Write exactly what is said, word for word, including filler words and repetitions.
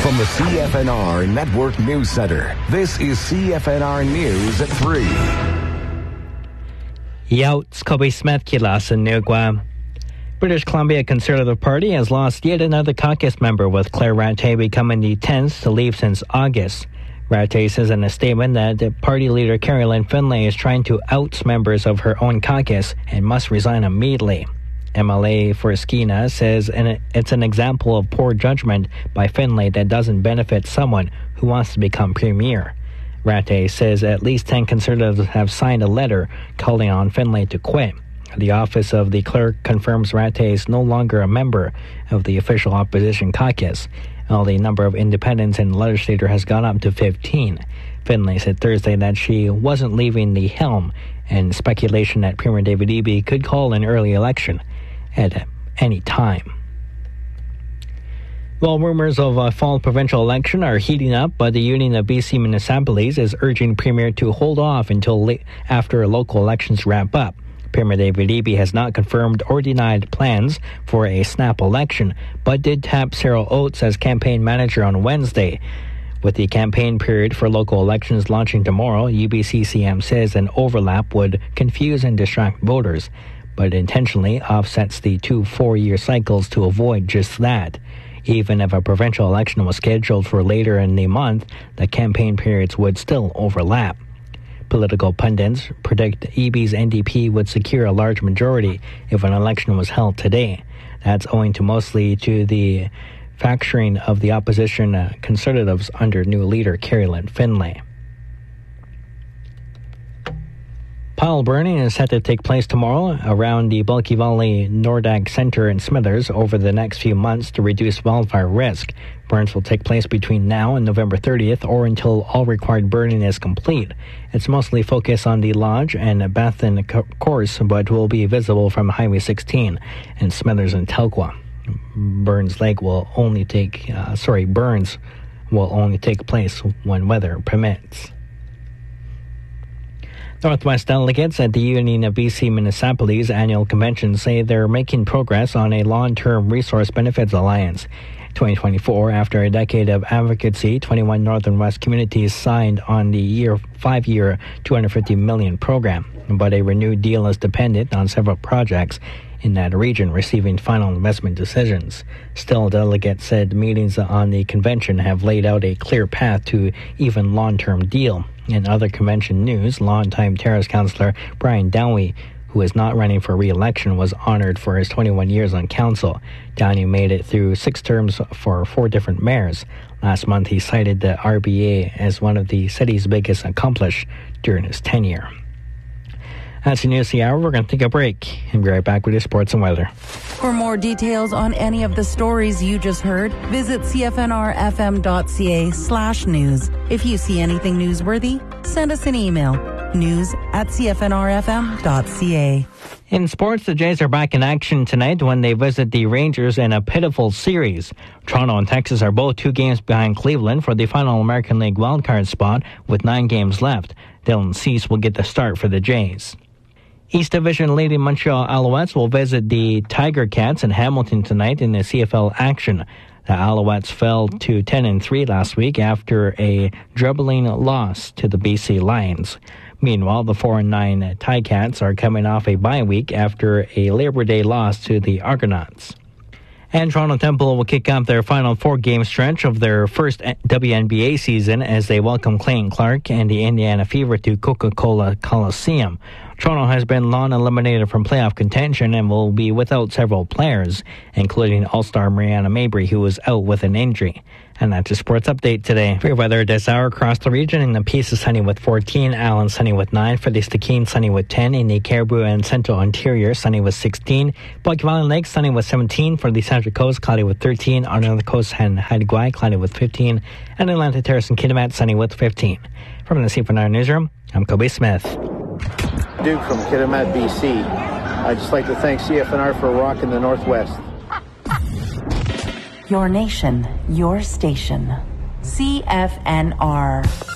From the C F N R Network News Center, this is C F N R News at three. Youts Kobe Smith Kilas in Nugwa. British Columbia Conservative Party has lost yet another caucus member, with Claire Rattay becoming the tenth to leave since August. Rattay says in a statement that party leader Carolyn Finlay is trying to oust members of her own caucus and must resign immediately. M L A for Skeena says it's an example of poor judgment by Finlay that doesn't benefit someone who wants to become premier. Rattay says at least ten Conservatives have signed a letter calling on Finlay to quit. The office of the clerk confirms Rattay is no longer a member of the official opposition caucus, while the number of independents in the legislature has gone up to fifteen. Finlay said Thursday that she wasn't leaving the helm, and speculation that Premier David Eby could call an early election at any time. Well, rumors of a fall provincial election are heating up, but the Union of B C Municipalities is urging Premier to hold off until late after local elections wrap up. Premier David Eby has not confirmed or denied plans for a snap election, but did tap Cyril Oates as campaign manager on Wednesday. With the campaign period for local elections launching tomorrow, U B C C M says an overlap would confuse and distract voters, but intentionally offsets the two four-year cycles to avoid just that. Even if a provincial election was scheduled for later in the month, the campaign periods would still overlap. Political pundits predict Eby's N D P would secure a large majority if an election was held today. That's owing to mostly to the fracturing of the opposition uh, Conservatives under new leader Carolyn Finlay. Pile burning is set to take place tomorrow around the Bulky Valley Nordag Centre in Smithers over the next few months to reduce wildfire risk. Burns will take place between now and November thirtieth or until all required burning is complete. It's mostly focused on the Lodge and Bethan course, but will be visible from Highway sixteen and Smithers and Telqua. Burns Lake will only take, uh, sorry, burns will only take place when weather permits. Northwest delegates at the Union of B C Municipalities annual convention say they're making progress on a long-term resource benefits alliance. twenty twenty-four, after a decade of advocacy, twenty-one Northern West communities signed on the year five-year two hundred fifty million dollars program, but a renewed deal is dependent on several projects in that region receiving final investment decisions. Still, delegates said meetings on the convention have laid out a clear path to even long-term deal. In other convention news, longtime Terrace councillor Brian Downey, who is not running for re-election, was honored for his twenty-one years on council. Downey made it through six terms for four different mayors. Last month, he cited the R B A as one of the city's biggest accomplishments during his tenure. That's the news of the hour. We're going to take a break and be right back with your sports and weather. For more details on any of the stories you just heard, visit C F N R F M dot C A slash news. If you see anything newsworthy, send us an email. News at C F N R F M dot C A. In sports, the Jays are back in action tonight when they visit the Rangers in a pitiful series. Toronto and Texas are both two games behind Cleveland for the final American League wildcard spot with nine games left. Dylan Cease will get the start for the Jays. East Division leading Montreal Alouettes will visit the Tiger Cats in Hamilton tonight in the C F L action. The Alouettes fell to ten and three last week after a dribbling loss to the B C Lions. Meanwhile, the four and nine Ticats are coming off a bye week after a Labor Day loss to the Argonauts. And Toronto Temple will kick off their final four-game stretch of their first W N B A season as they welcome Clayton Clark and the Indiana Fever to Coca-Cola Coliseum. Toronto has been long eliminated from playoff contention and will be without several players, including All-Star Mariana Mabry, who was out with an injury. And that's your sports update today. For your weather this hour across the region, in the Peace is sunny with fourteen, Allen sunny with nine, for the Stikine sunny with ten, in the Caribou and Central Interior sunny with sixteen, Bulky Valley Lake sunny with seventeen, for the Central Coast cloudy with thirteen, on the coast and Haida Gwaii cloudy with fifteen, and Atlantic Terrace and Kitimat sunny with fifteen. From the C F N R Newsroom, I'm Kobe Smith. Duke from Kitimat, B C. I'd just like to thank C F N R for rocking the Northwest. Your nation, your station. C F N R.